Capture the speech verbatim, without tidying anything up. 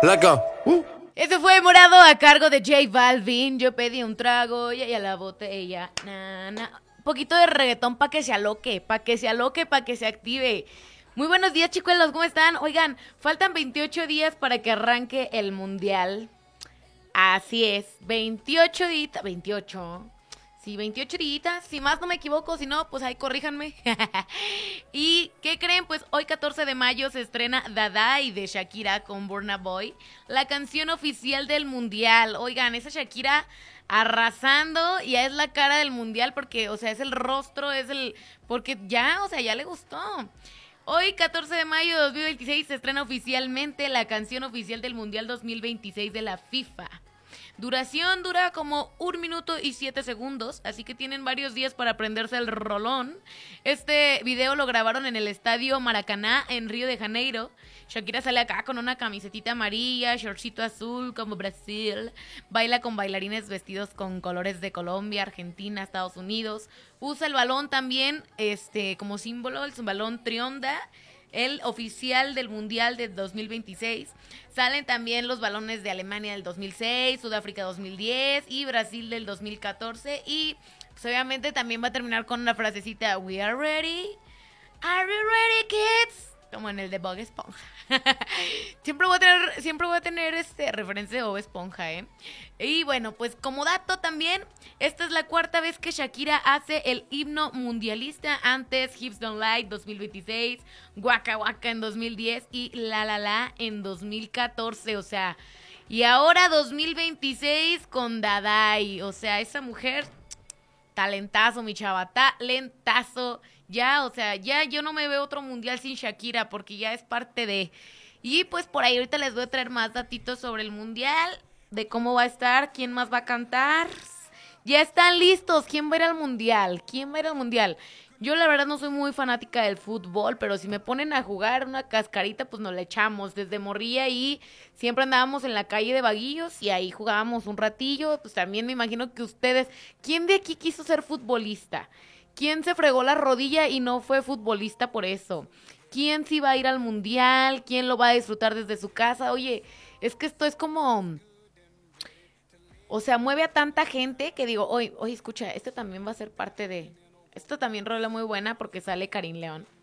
Laca. Uh. Eso fue Morado a cargo de J Balvin. Yo pedí un trago y ella la botella. Na, na. Un poquito de reggaetón para que se aloque, para que se aloque, para que se active. Muy buenos días, chicuelos, ¿cómo están? Oigan, faltan veintiocho días para que arranque el mundial. Así es, veintiocho días, veintiocho. Sí, veintiocho días, si más no me equivoco, si no, pues ahí corríjanme. ¿Y qué creen? Pues hoy catorce de mayo se estrena Dadai de Shakira con Burna Boy, la canción oficial del mundial. Oigan, esa Shakira arrasando, ya es la cara del mundial porque, o sea, es el rostro, es el... porque ya, o sea, ya le gustó. Hoy, catorce de mayo de dos mil veintiséis, se estrena oficialmente la canción oficial del Mundial dos mil veintiséis de la FIFA. Duración dura como un minuto y siete segundos, así que tienen varios días para aprenderse el rolón. Este video lo grabaron en el estadio Maracaná en Río de Janeiro. Shakira sale acá con una camisetita amarilla, shortcito azul como Brasil. Baila con bailarines vestidos con colores de Colombia, Argentina, Estados Unidos. Usa el balón también este, como símbolo, el balón Trionda, el oficial del Mundial de dos mil veintiséis. Salen también los balones de Alemania del dos mil seis, Sudáfrica dos mil diez y Brasil del dos mil catorce. Y pues, obviamente también va a terminar con una frasecita: We are ready. Are you ready, kids? Como en el de Bob Esponja. siempre voy a tener, siempre voy a tener este referencia de Bob Esponja, ¿eh? Y bueno, pues como dato también, esta es la cuarta vez que Shakira hace el himno mundialista. Antes, Hips Don't Lie dos mil veintiséis, Waka Waka en dos mil diez y La La La en dos mil catorce, o sea, y ahora dos mil veintiséis con Dadai, o sea, esa mujer, talentazo, mi chava, talentazo. Ya, o sea, ya yo no me veo otro mundial sin Shakira porque ya es parte de... Y pues por ahí ahorita les voy a traer más datitos sobre el mundial, de cómo va a estar, quién más va a cantar. Ya están listos, ¿quién va a ir al mundial? ¿Quién va a ir al mundial? Yo la verdad no soy muy fanática del fútbol, pero si me ponen a jugar una cascarita, pues nos la echamos. Desde morrilla y siempre andábamos en la calle de vaguillos y ahí jugábamos un ratillo. Pues también me imagino que ustedes... ¿Quién de aquí quiso ser futbolista? ¿Quién se fregó la rodilla y no fue futbolista por eso? ¿Quién sí va a ir al mundial? ¿Quién lo va a disfrutar desde su casa? Oye, es que esto es como... O sea, mueve a tanta gente que digo, oye, oye, escucha, esto también va a ser parte de... Esto también rola muy buena porque sale Karim León.